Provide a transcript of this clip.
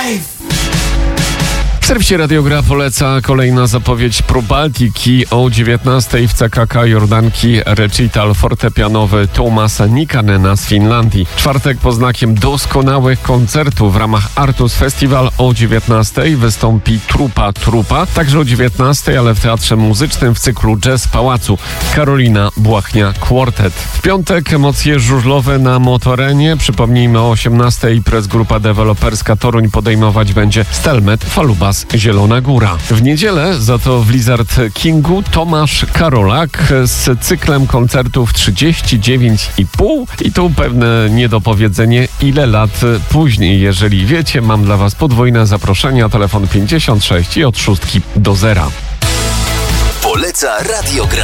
W serwisie Radiograf poleca kolejna zapowiedź ProBaltiki o 19:00 w CKK Jordanki recital fortepianowy Tomasa Nikanena z Finlandii. Czwartek pod znakiem doskonałych koncertów w ramach Artus Festival o 19:00 wystąpi Trupa, także o 19:00, ale w Teatrze Muzycznym w cyklu Jazz Pałacu Karolina Błachnia Quartet. W piątek emocje żużlowe na Motorenie. Przypomnijmy, o 18:00 Press Grupa Deweloperska Toruń podejmować będzie Stelmet Falubas Zielona Góra. W niedzielę za to w Lizard Kingu Tomasz Karolak z cyklem koncertów 39,5 i tu pewne niedopowiedzenie, ile lat później. Jeżeli wiecie, mam dla Was podwójne zaproszenia, telefon 56 i od 6 do 0. Poleca Radiograf.